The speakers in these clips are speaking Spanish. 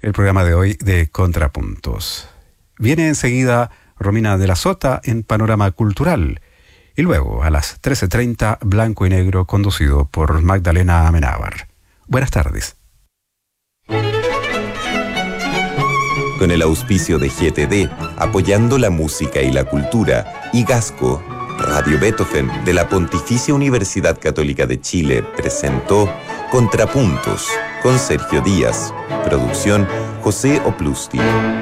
el programa de hoy de Contrapuntos. Viene enseguida Romina de la Sota en Panorama Cultural y luego a las 13:30 Blanco y Negro conducido por Magdalena Amenábar. Buenas tardes. Con el auspicio de GTD, apoyando la música y la cultura, y Gasco, Radio Beethoven de la Pontificia Universidad Católica de Chile presentó Contrapuntos con Sergio Díaz. Producción José Oplusti.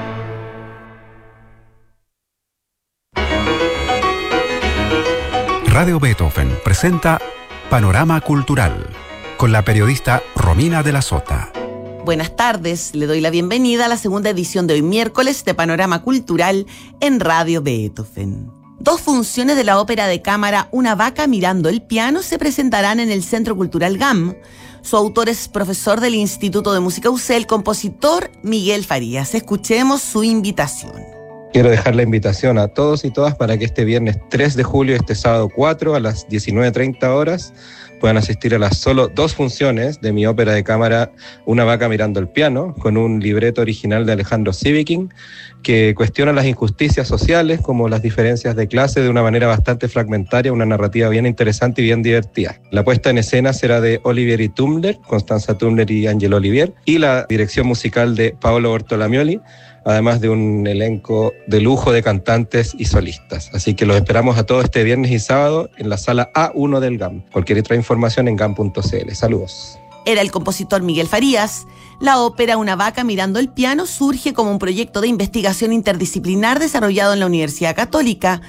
Radio Beethoven presenta Panorama Cultural con la periodista Romina de la Sota. Buenas tardes, le doy la bienvenida a la segunda edición de hoy miércoles de Panorama Cultural en Radio Beethoven. 2 funciones de la ópera de cámara Una vaca mirando el piano se presentarán en el Centro Cultural GAM. Su autor es profesor del Instituto de Música UC, el compositor Miguel Farías. Escuchemos su invitación. Quiero dejar la invitación a todos y todas para que este viernes 3 de julio y este sábado 4 a las 19:30 horas puedan asistir a las solo 2 funciones de mi ópera de cámara Una vaca mirando el piano, con un libreto original de Alejandro Sivikin, que cuestiona las injusticias sociales como las diferencias de clase de una manera bastante fragmentaria, una narrativa bien interesante y bien divertida. La puesta en escena será de Olivieri Tumler, Constanza Tumler y Angelo Olivier, y la dirección musical de Paolo Bortolamioli, además de un elenco de lujo de cantantes y solistas. Así que los esperamos a todos este viernes y sábado en la sala A1 del GAM. Cualquier otra información en gam.cl. Saludos. Era el compositor Miguel Farías. La ópera Una vaca mirando el piano surge como un proyecto de investigación interdisciplinar desarrollado en la Universidad Católica.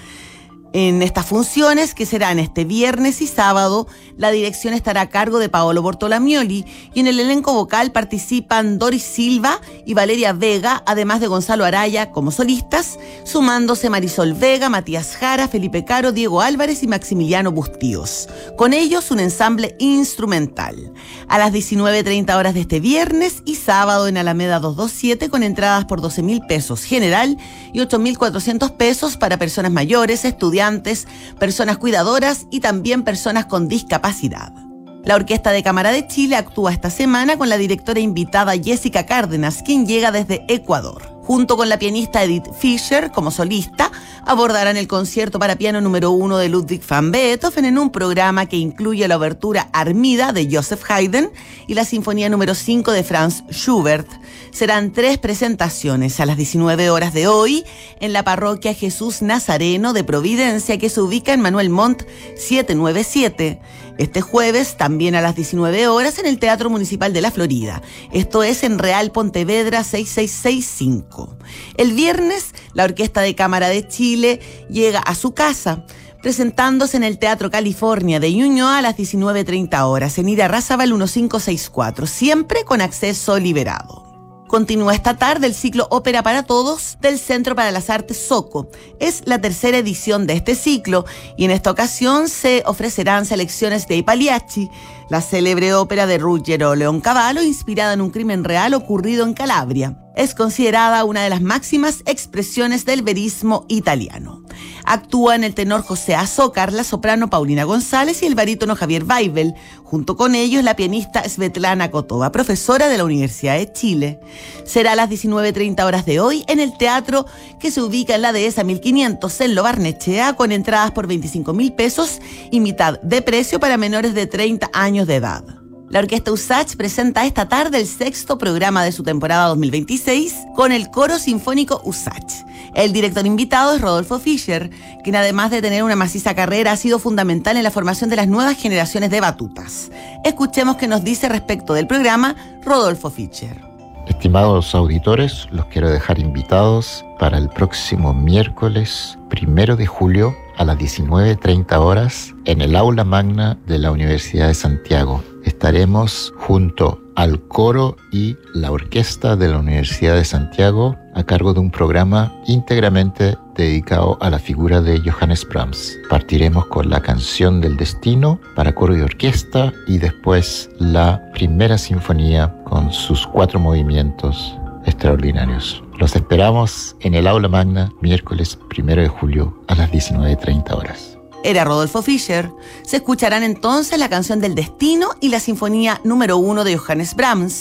En estas funciones, que serán este viernes y sábado, la dirección estará a cargo de Paolo Bortolamioli y en el elenco vocal participan Doris Silva y Valeria Vega, además de Gonzalo Araya como solistas, sumándose Marisol Vega, Matías Jara, Felipe Caro, Diego Álvarez y Maximiliano Bustíos. Con ellos un ensamble instrumental. A las 19:30 horas de este viernes y sábado en Alameda 227 con entradas por 12.000 pesos general y 8.400 pesos para personas mayores, estudiantes, personas cuidadoras y también personas con discapacidad. La Orquesta de Cámara de Chile actúa esta semana con la directora invitada Jessica Cárdenas, quien llega desde Ecuador. Junto con la pianista Edith Fischer como solista, abordarán el concierto para piano número 1 de Ludwig van Beethoven en un programa que incluye la obertura Armida de Joseph Haydn y la sinfonía número 5 de Franz Schubert. Serán 3 presentaciones a las 19 horas de hoy en la parroquia Jesús Nazareno de Providencia, que se ubica en Manuel Montt 797. Este jueves, también a las 19 horas, en el Teatro Municipal de la Florida. Esto es en Real Pontevedra 6665. El viernes, la Orquesta de Cámara de Chile llega a su casa, presentándose en el Teatro California de Ñuñoa a las 19:30 horas, en Irarrázaval 1564, siempre con acceso liberado. Continúa esta tarde el ciclo Ópera para Todos del Centro para las Artes Soco. Es la 3ª edición de este ciclo y en esta ocasión se ofrecerán selecciones de I Pagliacci, la célebre ópera de Ruggero Leoncavallo inspirada en un crimen real ocurrido en Calabria. Es considerada una de las máximas expresiones del verismo italiano. Actúan el tenor José Azócar, la soprano Paulina González y el barítono Javier Weibel. Junto con ellos la pianista Svetlana Kotova, profesora de la Universidad de Chile. Será a las 19:30 horas de hoy en el teatro que se ubica en la Dehesa 1500 en Lo Barnechea, con entradas por 25.000 pesos y mitad de precio para menores de 30 años de edad. La Orquesta USACH presenta esta tarde el 6º programa de su temporada 2026 con el Coro Sinfónico USACH. El director invitado es Rodolfo Fischer, quien además de tener una maciza carrera ha sido fundamental en la formación de las nuevas generaciones de batutas. Escuchemos qué nos dice respecto del programa Rodolfo Fischer. Estimados auditores, los quiero dejar invitados para el próximo miércoles 1 de julio a las 19:30 horas en el Aula Magna de la Universidad de Santiago. Estaremos junto al coro y la orquesta de la Universidad de Santiago a cargo de un programa íntegramente dedicado a la figura de Johannes Brahms. Partiremos con la Canción del Destino para coro y orquesta y después la Primera Sinfonía con sus 4 movimientos extraordinarios. Los esperamos en el Aula Magna miércoles 1 de julio a las 19:30 horas. Era Rodolfo Fischer. Se escucharán entonces la Canción del Destino y la Sinfonía número 1 de Johannes Brahms.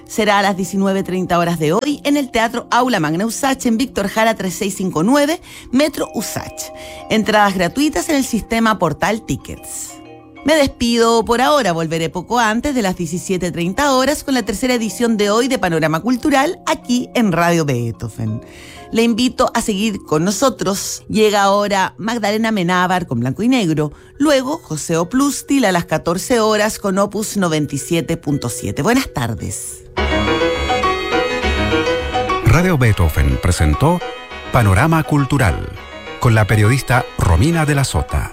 Será a las 19:30 horas de hoy en el Teatro Aula Magna Usach en Víctor Jara 3659, Metro Usach. Entradas gratuitas en el sistema Portal Tickets. Me despido por ahora, volveré poco antes de las 17:30 horas con la tercera edición de hoy de Panorama Cultural aquí en Radio Beethoven. Le invito a seguir con nosotros. Llega ahora Magdalena Amenábar con Blanco y Negro, luego José Oplústil a las 14 horas con Opus 97.7. Buenas tardes. Radio Beethoven presentó Panorama Cultural con la periodista Romina de la Sota.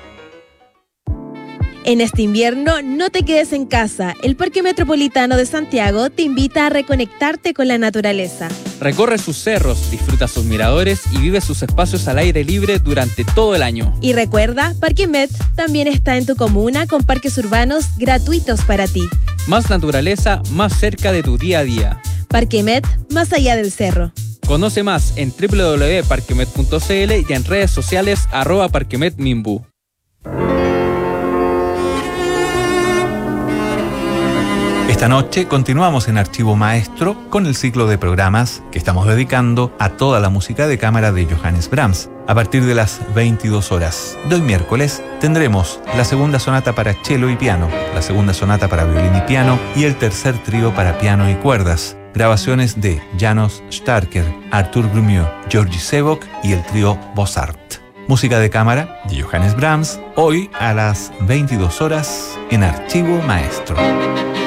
En este invierno, no te quedes en casa. El Parque Metropolitano de Santiago te invita a reconectarte con la naturaleza. Recorre sus cerros, disfruta sus miradores y vive sus espacios al aire libre durante todo el año. Y recuerda, Parque Met también está en tu comuna con parques urbanos gratuitos para ti. Más naturaleza, más cerca de tu día a día. Parque Met, más allá del cerro. Conoce más en www.parquemet.cl y en redes sociales @parquemetminbu. Esta noche continuamos en Archivo Maestro con el ciclo de programas que estamos dedicando a toda la música de cámara de Johannes Brahms. A partir de las 22 horas de hoy miércoles tendremos la segunda sonata para cello y piano, la segunda sonata para violín y piano y el tercer trío para piano y cuerdas. Grabaciones de Janos Starker, Artur Grumiaux, Georgi Sebok y el trío Bossart. Música de cámara de Johannes Brahms, hoy a las 22 horas en Archivo Maestro.